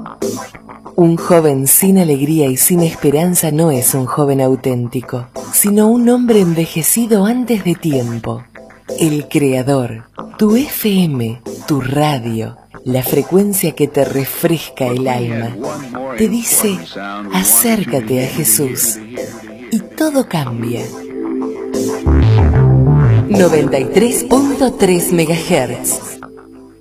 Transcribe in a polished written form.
Un joven sin alegría y sin esperanza no es un joven auténtico, sino un hombre envejecido antes de tiempo. El Creador, tu FM, tu radio, la frecuencia que te refresca el alma, te dice, acércate a Jesús y todo cambia. 93.3 MHz.